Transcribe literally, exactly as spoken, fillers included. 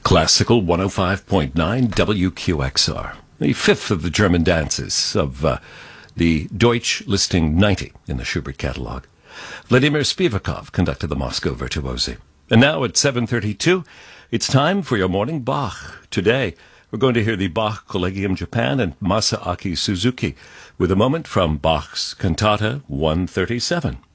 Classical one oh five point nine W Q X R, the fifth of the German dances of uh, the Deutsch listing ninety in the Schubert catalog. Vladimir Spivakov conducted the Moscow Virtuosi. And now at seven thirty-two, it's time for your morning Bach. Today, we're going to hear the Bach Collegium Japan and Masaaki Suzuki with a moment from Bach's Cantata one thirty-seven.